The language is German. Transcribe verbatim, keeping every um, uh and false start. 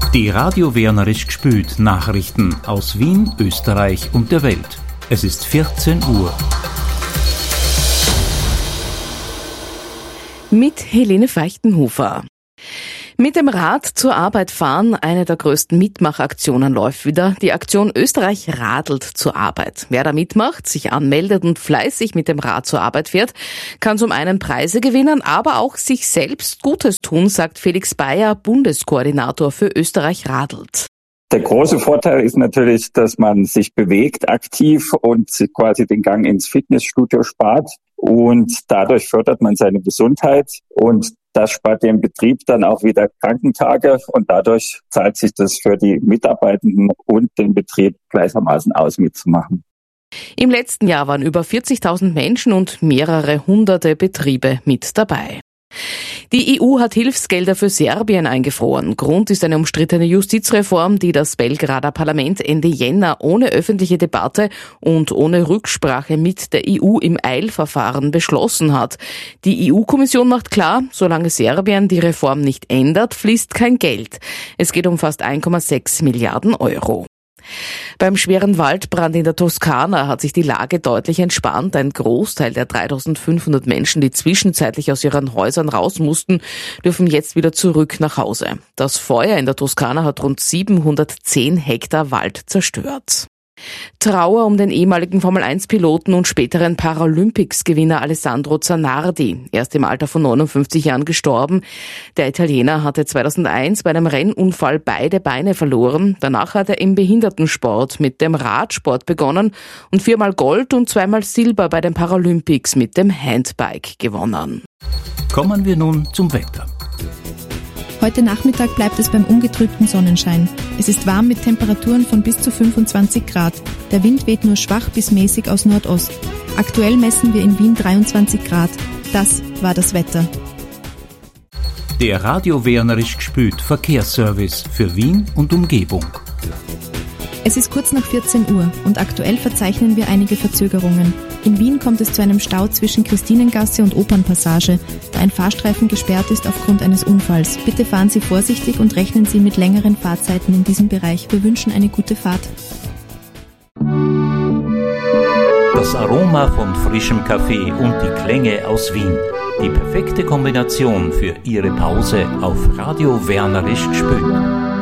Die Radio Wernerisch gspült Nachrichten aus Wien, Österreich und der Welt. Es ist vierzehn Uhr. Mit Helene Feichtenhofer. Mit dem Rad zur Arbeit fahren, eine der größten Mitmachaktionen läuft wieder. Die Aktion Österreich radelt zur Arbeit. Wer da mitmacht, sich anmeldet und fleißig mit dem Rad zur Arbeit fährt, kann zum einen Preise gewinnen, aber auch sich selbst Gutes tun, sagt Felix Bayer, Bundeskoordinator für Österreich radelt. Der große Vorteil ist natürlich, dass man sich bewegt aktiv und quasi den Gang ins Fitnessstudio spart. Und dadurch fördert man seine Gesundheit und das spart dem Betrieb dann auch wieder Krankentage und dadurch zahlt sich das für die Mitarbeitenden und den Betrieb gleichermaßen aus, mitzumachen. Im letzten Jahr waren über vierzigtausend Menschen und mehrere hunderte Betriebe mit dabei. Die E U hat Hilfsgelder für Serbien eingefroren. Grund ist eine umstrittene Justizreform, die das Belgrader Parlament Ende Jänner ohne öffentliche Debatte und ohne Rücksprache mit der E U im Eilverfahren beschlossen hat. Die E U-Kommission macht klar, solange Serbien die Reform nicht ändert, fließt kein Geld. Es geht um fast eins Komma sechs Milliarden Euro. Beim schweren Waldbrand in der Toskana hat sich die Lage deutlich entspannt. Ein Großteil der dreitausendfünfhundert Menschen, die zwischenzeitlich aus ihren Häusern raus mussten, dürfen jetzt wieder zurück nach Hause. Das Feuer in der Toskana hat rund siebenhundertzehn Hektar Wald zerstört. Trauer um den ehemaligen Formel eins Piloten und späteren Paralympics-Gewinner Alessandro Zanardi. Er ist im Alter von neunundfünfzig Jahren gestorben. Der Italiener hatte zweitausendeins bei einem Rennunfall beide Beine verloren. Danach hat er im Behindertensport mit dem Radsport begonnen und viermal Gold und zweimal Silber bei den Paralympics mit dem Handbike gewonnen. Kommen wir nun zum Wetter. Heute Nachmittag bleibt es beim ungetrübten Sonnenschein. Es ist warm mit Temperaturen von bis zu fünfundzwanzig Grad. Der Wind weht nur schwach bis mäßig aus Nordost. Aktuell messen wir in Wien dreiundzwanzig Grad. Das war das Wetter. Der Radio Wernerisch gspült Verkehrsservice für Wien und Umgebung. Es ist kurz nach vierzehn Uhr und aktuell verzeichnen wir einige Verzögerungen. In Wien kommt es zu einem Stau zwischen Christinengasse und Opernpassage, da ein Fahrstreifen gesperrt ist aufgrund eines Unfalls. Bitte fahren Sie vorsichtig und rechnen Sie mit längeren Fahrzeiten in diesem Bereich. Wir wünschen eine gute Fahrt. Das Aroma von frischem Kaffee und die Klänge aus Wien. Die perfekte Kombination für Ihre Pause auf Radio Wernerisch gspült.